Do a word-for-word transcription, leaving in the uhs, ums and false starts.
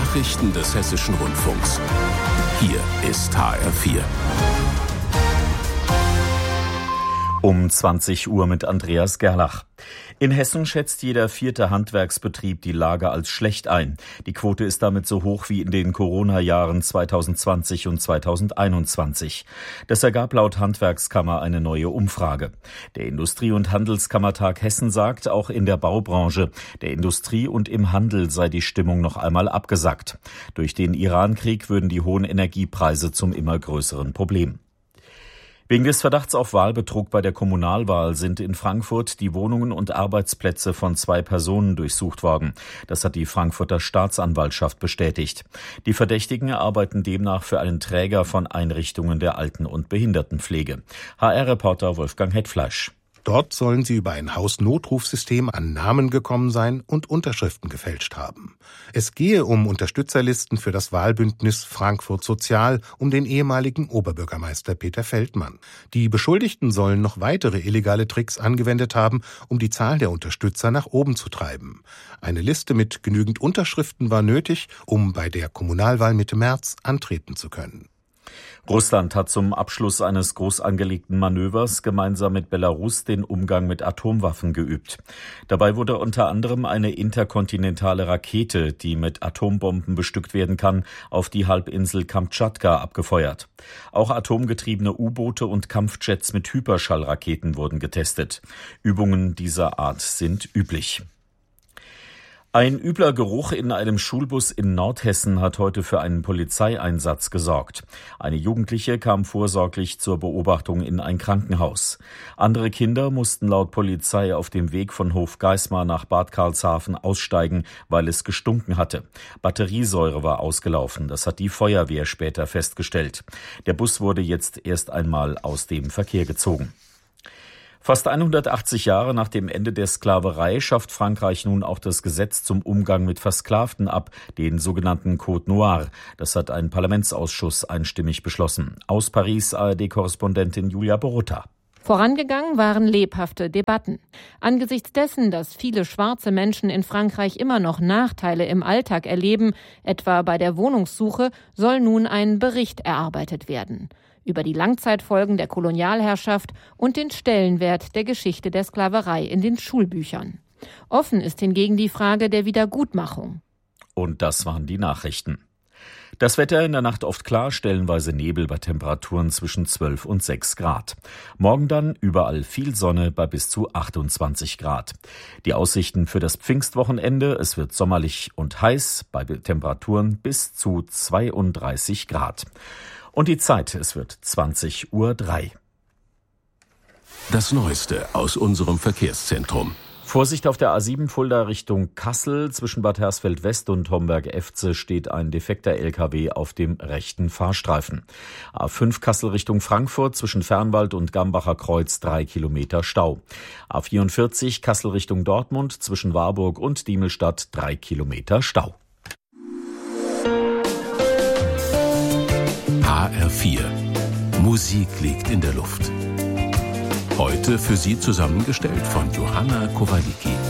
Nachrichten des Hessischen Rundfunks. Hier ist H R vier. Um zwanzig Uhr mit Andreas Gerlach. In Hessen schätzt jeder vierte Handwerksbetrieb die Lage als schlecht ein. Die Quote ist damit so hoch wie in den Corona-Jahren zweitausendzwanzig und zweitausendeinundzwanzig. Das ergab laut Handwerkskammer eine neue Umfrage. Der Industrie- und Handelskammertag Hessen sagt, auch in der Baubranche, der Industrie und im Handel sei die Stimmung noch einmal abgesackt. Durch den Iran-Krieg würden die hohen Energiepreise zum immer größeren Problem. Wegen des Verdachts auf Wahlbetrug bei der Kommunalwahl sind in Frankfurt die Wohnungen und Arbeitsplätze von zwei Personen durchsucht worden. Das hat die Frankfurter Staatsanwaltschaft bestätigt. Die Verdächtigen arbeiten demnach für einen Träger von Einrichtungen der Alten- und Behindertenpflege. H R-Reporter Wolfgang Hetfleisch. Dort sollen sie über ein Hausnotrufsystem an Namen gekommen sein und Unterschriften gefälscht haben. Es gehe um Unterstützerlisten für das Wahlbündnis Frankfurt Sozial um den ehemaligen Oberbürgermeister Peter Feldmann. Die Beschuldigten sollen noch weitere illegale Tricks angewendet haben, um die Zahl der Unterstützer nach oben zu treiben. Eine Liste mit genügend Unterschriften war nötig, um bei der Kommunalwahl Mitte März antreten zu können. Russland hat zum Abschluss eines groß angelegten Manövers gemeinsam mit Belarus den Umgang mit Atomwaffen geübt. Dabei wurde unter anderem eine interkontinentale Rakete, die mit Atombomben bestückt werden kann, auf die Halbinsel Kamtschatka abgefeuert. Auch atomgetriebene U-Boote und Kampfjets mit Hyperschallraketen wurden getestet. Übungen dieser Art sind üblich. Ein übler Geruch in einem Schulbus in Nordhessen hat heute für einen Polizeieinsatz gesorgt. Eine Jugendliche kam vorsorglich zur Beobachtung in ein Krankenhaus. Andere Kinder mussten laut Polizei auf dem Weg von Hof Geismar nach Bad Karlshafen aussteigen, weil es gestunken hatte. Batteriesäure war ausgelaufen, das hat die Feuerwehr später festgestellt. Der Bus wurde jetzt erst einmal aus dem Verkehr gezogen. Fast hundertachtzig Jahre nach dem Ende der Sklaverei schafft Frankreich nun auch das Gesetz zum Umgang mit Versklavten ab, den sogenannten Code Noir. Das hat ein Parlamentsausschuss einstimmig beschlossen. Aus Paris A R D-Korrespondentin Julia Borutta. Vorangegangen waren lebhafte Debatten. Angesichts dessen, dass viele schwarze Menschen in Frankreich immer noch Nachteile im Alltag erleben, etwa bei der Wohnungssuche, soll nun ein Bericht erarbeitet werden. Über die Langzeitfolgen der Kolonialherrschaft und den Stellenwert der Geschichte der Sklaverei in den Schulbüchern. Offen ist hingegen die Frage der Wiedergutmachung. Und das waren die Nachrichten. Das Wetter in der Nacht oft klar, stellenweise Nebel bei Temperaturen zwischen zwölf und sechs Grad. Morgen dann überall viel Sonne bei bis zu achtundzwanzig Grad. Die Aussichten für das Pfingstwochenende: Es wird sommerlich und heiß bei Temperaturen bis zu zweiunddreißig Grad. Und die Zeit, es wird zwanzig Uhr drei. Das Neueste aus unserem Verkehrszentrum. Vorsicht auf der A sieben Fulda Richtung Kassel. Zwischen Bad Hersfeld West und Homberg-Efze steht ein defekter L K W auf dem rechten Fahrstreifen. A fünf Kassel Richtung Frankfurt zwischen Fernwald und Gambacher Kreuz drei Kilometer Stau. A vierundvierzig Kassel Richtung Dortmund zwischen Warburg und Diemelstadt drei Kilometer Stau. H R vier. Musik liegt in der Luft. Heute für Sie zusammengestellt von Johanna Kowaliki.